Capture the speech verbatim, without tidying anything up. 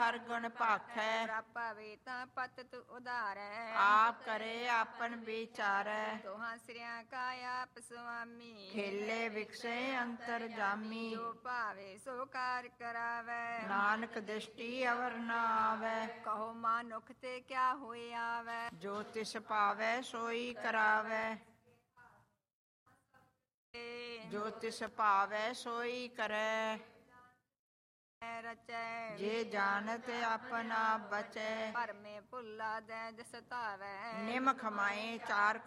ਹਰ ਗੁਣ ਭਾਖੈ। ਪ੍ਰਭਾਵੇ ਤਾਂ ਪਤਿਤ ਉਧਾਰੈ। ਆਪ ਕਰੇ ਆਪਨ ਵਿਚਾਰੈ। ਦੋਹਾਂ ਸਿਰਿਆਂ ਕਾ ਆਪ ਸੁਆਮੀ। ਖੇਲੇ ਵਿਕਸੇ ਅੰਤਰ ਜਾਮੀ। ਜੋ ਭਾਵੇ ਸੋ ਕਾਰ ਕਰਾਵੈ। ਨਾਨਕ ਦ੍ਰਿਸ਼ਟੀ ਅਵਰ ਨ ਆਵੈ। ਕਹੋ ਮਾਨੁਖ ਤੇ ਕਿਆ ਹੋਇ ਆਵੈ। ਜੋ ਤਿਸ ਭਾਵੈ ਸੋਈ ਕਰਾਵੈ। ਜੋ ਤਿਸ ਭਾਵੈ ਸੋਈ ਕਰੈ। ਰਚੈ ਜੇ ਜਾਣਤ ਆਪਨ ਆਪ ਬਚੈ। ਭਰਮੇ ਭੁੱਲਾ ਦੈ ਜਸ ਧਾਵੈ। ਨਿਮ ਖਮਾਏ ਚਾਰ